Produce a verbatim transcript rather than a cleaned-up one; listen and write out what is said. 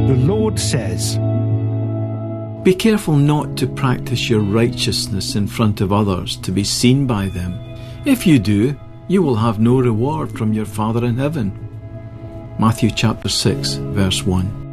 The Lord says, "Be careful not to practice your righteousness in front of others to be seen by them. If you do, you will have no reward from your Father in heaven." Matthew chapter six, verse one.